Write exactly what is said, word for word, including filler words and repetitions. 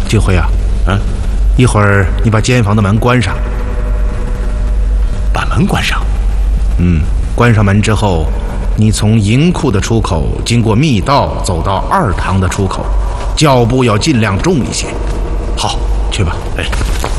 金辉啊， 嗯， 一会儿你把监房的门关上。 把门关上？ 嗯，关上门之后，你从银库的出口经过密道走到二堂的出口，脚步要尽量重一些。 好， 去吧。 哎。